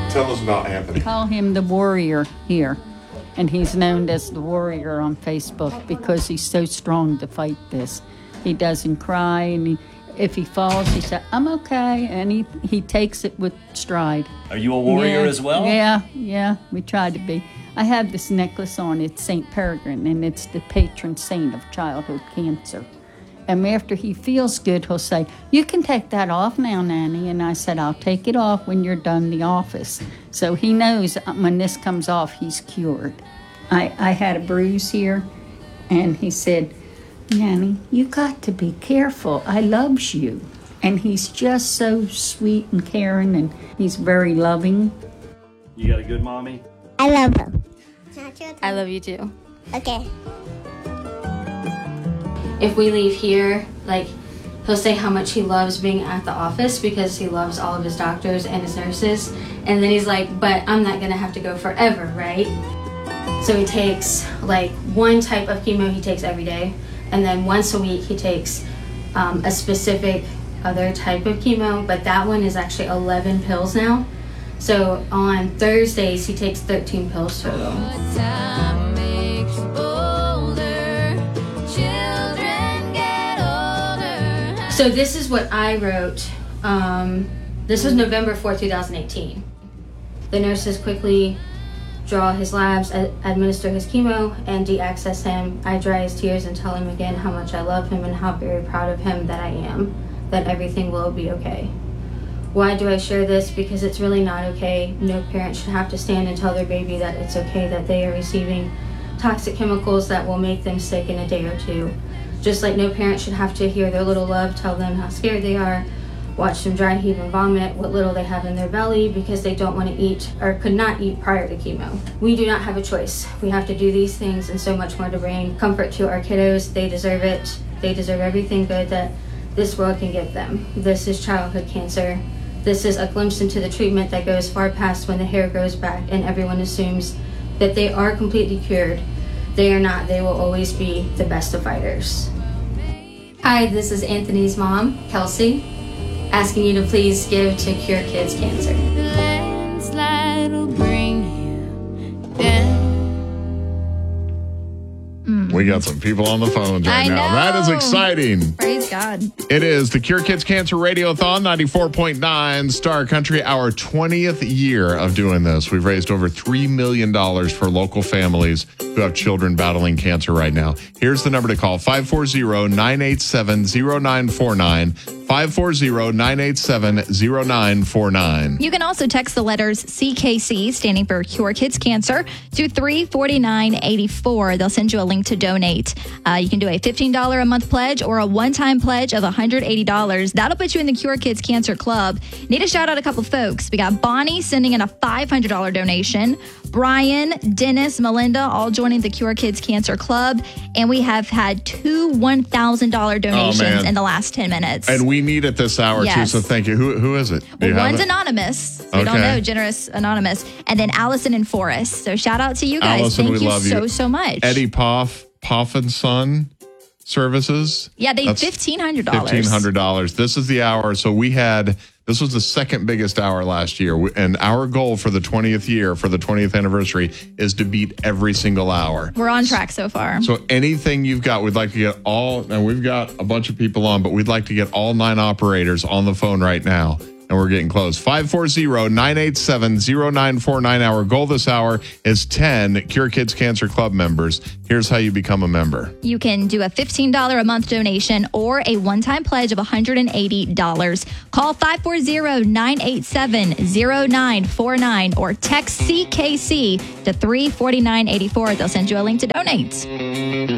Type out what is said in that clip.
Tell us about Anthony. Call him the warrior here. And he's known as the warrior on Facebook because he's so strong to fight this. He doesn't cry, and if he falls, he says, I'm okay, and he takes it with stride. Are you a warrior as well? Yeah, we try to be. I have this necklace on, it's St. Peregrine, and it's the patron saint of childhood cancer. And after he feels good, he'll say, you can take that off now, Nanny. And I said, I'll take it off when you're done the office. So he knows when this comes off, he's cured. I had a bruise here, and he said, Nanny, you got to be careful. I loves you. And he's just so sweet and caring, and he's very loving. You got a good mommy? I love him. I love you too. Okay. If we leave here, like, he'll say how much he loves being at the office because he loves all of his doctors and his nurses. And then he's like, but I'm not going to have to go forever, right? So he takes, like, one type of chemo he takes every day. And then once a week he takes a specific other type of chemo. But that one is actually 11 pills now. So on Thursdays, he takes 13 pills total. So this is what I wrote. This was November 4th, 2018. The nurses quickly draw his labs, administer his chemo, and de-access him. I dry his tears and tell him again how much I love him and how very proud of him that I am, that everything will be okay. Why do I share this? Because it's really not okay. No parent should have to stand and tell their baby that it's okay that they are receiving toxic chemicals that will make them sick in a day or two. Just like no parent should have to hear their little love tell them how scared they are, watch them dry heave and vomit what little they have in their belly because they don't want to eat or could not eat prior to chemo. We do not have a choice. We have to do these things and so much more to bring comfort to our kiddos. They deserve it. They deserve everything good that this world can give them. This is childhood cancer. This is a glimpse into the treatment that goes far past when the hair grows back and everyone assumes that they are completely cured. They are not. They will always be the best of fighters. Hi, this is Anthony's mom, Kelsey, asking you to please give to Cure Kids Cancer. The landslide will bring you down. We got some people on the phones right now. That is exciting. Praise God. It is the Cure Kids Cancer Radiothon, 94.9 Star Country, our 20th year of doing this. We've raised over $3 million for local families who have children battling cancer right now. Here's the number to call, 540-987-0949, 540-987-0949. You can also text the letters CKC, standing for Cure Kids Cancer, to 34984. They'll send you a link to donate. You can do a $15 a month pledge or a one-time pledge of $180. That'll put you in the Cure Kids Cancer Club. Need to shout out a couple folks. We got Bonnie sending in a $500 donation. Brian, Dennis, Melinda, all joining the Cure Kids Cancer Club. And we have had two $1,000 donations in the last 10 minutes. And we need it this hour, too, so thank you. Who is it? Well, one's anonymous. We don't know. Generous Anonymous. And then Allison and Forrest. So shout out to you guys. Allison, thank we you love so much. Eddie Poff and Son Services. Yeah, they $1,500. $1,500. This is the hour. So this was the second biggest hour last year. And our goal for the 20th year, for the 20th anniversary, is to beat every single hour. We're on track so far. So anything you've got, we'd like to get all, and we've got a bunch of people on, but we'd like to get all 9 operators on the phone right now. And we're getting close. 540-987-0949. Our goal this hour is 10 Cure Kids Cancer Club members. Here's how you become a member. You can do a $15 a month donation or a one-time pledge of $180. Call 540-987-0949 or text CKC to 34984. They'll send you a link to donate.